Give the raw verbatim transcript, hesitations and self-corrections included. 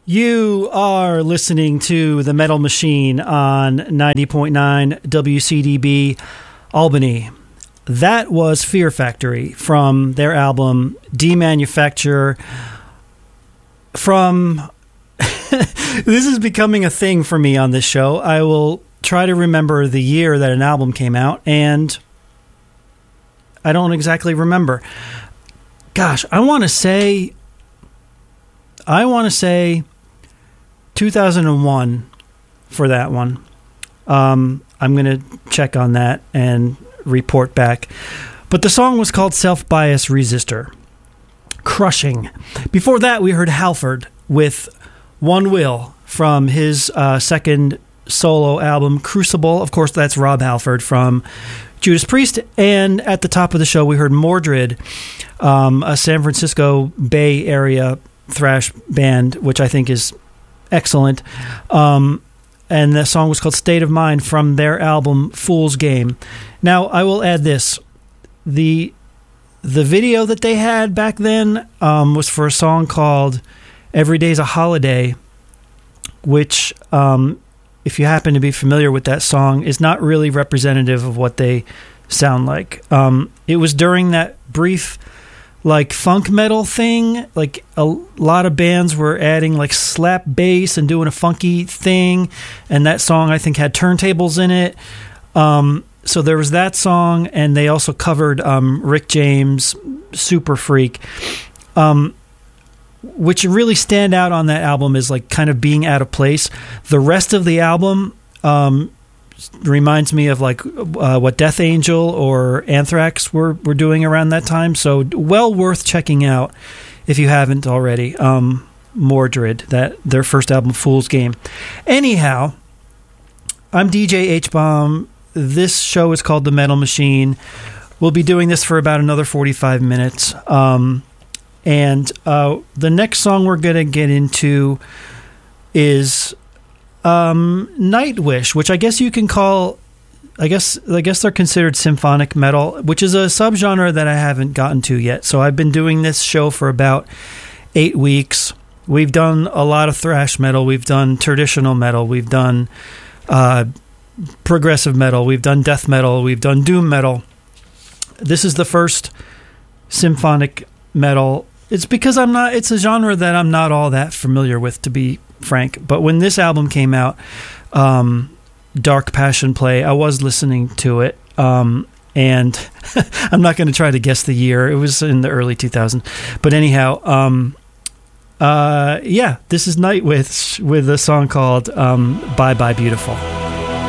You are listening to The Metal Machine on ninety point nine W C D B Albany. That was Fear Factory from their album Demanufacture. From this is becoming a thing for me on this show. I will try to remember the year that an album came out, and I don't exactly remember. Gosh, I want to say I want to say two thousand one for that one. Um, I'm going to check on that and report back. But the song was called Self-Bias Resistor. Crushing. Before that, we heard Halford with One Will from his uh, second solo album, Crucible. Of course, that's Rob Halford from Judas Priest. And at the top of the show, we heard Mordred, um, a San Francisco Bay Area thrash band, which I think is excellent. Um, and the song was called State of Mind from their album Fool's Game. Now, I will add this. The the video that they had back then um, was for a song called Every Day's a Holiday, which, um, if you happen to be familiar with that song, is not really representative of what they sound like. Um, it was during that brief like funk metal thing, like a lot of bands were adding like slap bass and doing a funky thing, and that song I think had turntables in it. Um, so there was that song, and they also covered um, Rick James' Super Freak, um, which really stand out on that album is like kind of being out of place. The rest of the album um, reminds me of like uh, what Death Angel or Anthrax were, were doing around that time. So well worth checking out if you haven't already. Um, Mordred, that their first album, Fool's Game. Anyhow, I'm D J H-Bomb. This show is called The Metal Machine. We'll be doing this for about another forty-five minutes. Um, and uh, the next song we're going to get into is Um, Nightwish, which I guess you can call, I guess, I guess they're considered symphonic metal, which is a subgenre that I haven't gotten to yet. So I've been doing this show for about eight weeks. We've done a lot of thrash metal. We've done traditional metal. We've done uh, progressive metal. We've done death metal. We've done doom metal. This is the first symphonic metal. It's because I'm not, it's a genre that I'm not all that familiar with, to be frank. But when this album came out, um, Dark Passion Play, I was listening to it. Um, and I'm not going to try to guess the year. It was in the early two thousands. But anyhow, um, uh, yeah, this is Nightwish with a song called um, Bye Bye Beautiful.